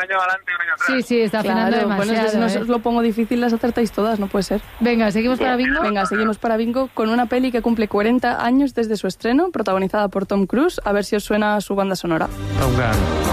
año adelante y un año atrás. Sí, está afinando demasiado. Bueno, si no os lo pongo difícil, las acertáis todas, no puede ser. Venga, ¿seguimos para bingo? Venga, seguimos para bingo con una peli que cumple 40 años desde su estreno, protagonizada por Tom Cruise. A ver si os suena su banda sonora. Top Gun.